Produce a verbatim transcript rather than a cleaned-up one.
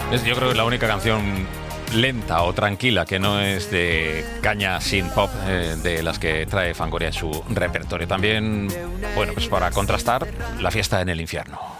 Es, yo creo que es la única canción lenta o tranquila que no es de caña sin pop eh, de las que trae Fangoria en su repertorio. También, bueno, pues para contrastar, La fiesta en el infierno.